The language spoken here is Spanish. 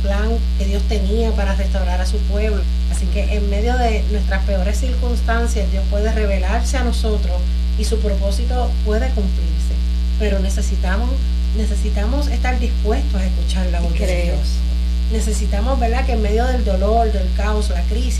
plan que Dios tenía para restaurar a su pueblo. Así que en medio de nuestras peores circunstancias, Dios puede revelarse a nosotros y su propósito puede cumplirse. Pero necesitamos estar dispuestos a escuchar la voz de Dios. Necesitamos, ¿verdad?, que en medio del dolor, del caos, la crisis,